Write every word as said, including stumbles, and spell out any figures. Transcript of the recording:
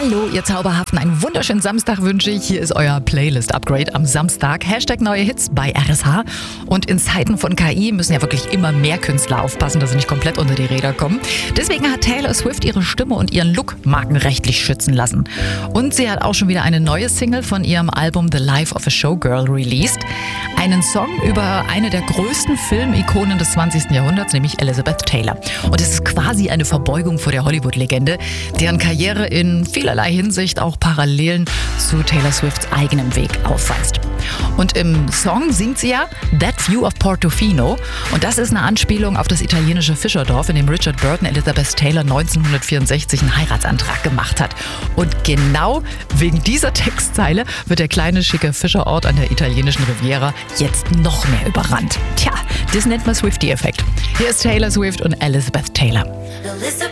Hallo, ihr Zauberhaften, einen wunderschönen Samstag wünsche ich. Hier ist euer Playlist-Upgrade am Samstag. Hashtag neue Hits bei R S H. Und in Zeiten von K I müssen ja wirklich immer mehr Künstler aufpassen, dass sie nicht komplett unter die Räder kommen. Deswegen hat Taylor Swift ihre Stimme und ihren Look markenrechtlich schützen lassen. Und sie hat auch schon wieder eine neue Single von ihrem Album The Life of a Showgirl released. Einen Song über eine der größten Filmikonen des zwanzigsten Jahrhunderts, nämlich Elizabeth Taylor. Und es ist quasi eine Verbeugung vor der Hollywood-Legende, deren Karriere in vielerlei Hinsicht auch Parallelen zu Taylor Swifts eigenem Weg aufweist. Und im Song singt sie ja That View of Portofino. Und das ist eine Anspielung auf das italienische Fischerdorf, in dem Richard Burton Elizabeth Taylor neunzehnhundertvierundsechzig einen Heiratsantrag gemacht hat. Und genau wegen dieser Textzeile wird der kleine, schicke Fischerort an der italienischen Riviera jetzt noch mehr überrannt. Tja, das nennt man Swiftie-Effekt. Hier ist Taylor Swift und Elizabeth Taylor.